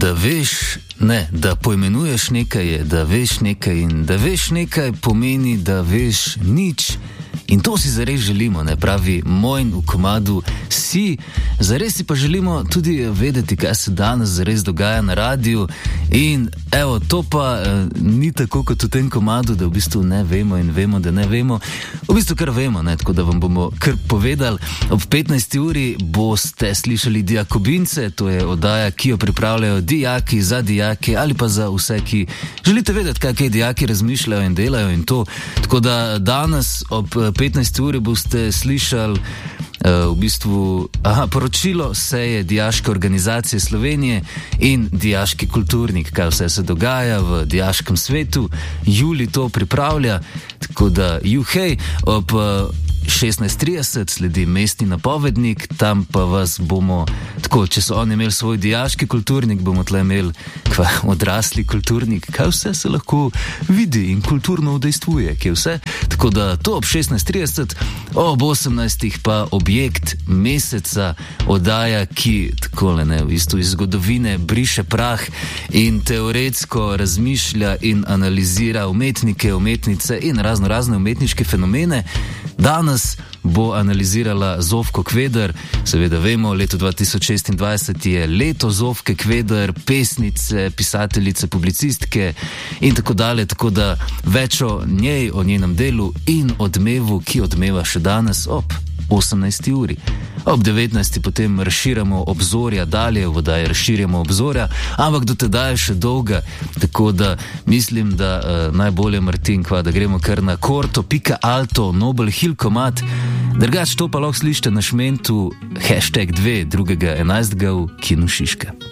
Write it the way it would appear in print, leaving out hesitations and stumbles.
Da veš, ne, da pojmenuješ nekaj je, da veš nekaj in da veš nekaj pomeni, da veš nič. In to si zares želimo, ne pravi Mojn v komadu Si. Zares si pa želimo tudi vedeti, kaj se danes zares dogaja na radiju. In evo, to pa ni tako kot v tem komadu, da v bistvu ne vemo in vemo, da ne vemo. V bistvu kar vemo, ne, tako da vam bomo kar povedali. Ob 15. uri boste slišali Dijakobince, to je oddaja, ki jo pripravljajo dijaki za dijake ali pa za vse, ki želite vedeti, kaj dijaki razmišljajo in delajo in to. Tako da danes ob 15. uri boste slišali v bistvu poročilo seje Dijaške organizacije Slovenije in Dijaški kulturnik, kaj vse se dogaja v dijaškem svetu. Julij to pripravlja, tako da juhej, ob 16.30 sledi mestni napovednik, tam pa vas bomo, tako, če so oni imeli svoj dijaški kulturnik, bomo tle imeli odrasli kulturnik, kaj vse se lahko vidi in kulturno udejstvuje, kaj vse. Tako da to ob 16.30, ob 18. pa objekt meseca, oddaja, ki takole, ne, v bistvu iz zgodovine briše prah in teoretsko razmišlja in analizira umetnike, umetnice in razne umetniške fenomene. Danes bo analizirala Zofko Kveder, seveda vemo, leto 2026 je leto Zofke Kveder, pesnice, pisateljice, publicistke in tako dalje, tako da več o njej, o njenem delu in odmevu, ki odmeva še danes ob 18. uri. Ob 19. potem razširjamo obzorja, dalje v oddaji razširjamo obzorja, ampak do tedaj je še dolga, tako da mislim, da najbolje, Martin, da gremo kar na korto.alto, Nobel Hill komad. Drugač to pa lahko slišite na Šmentu #2.11. v Kinu Šiška.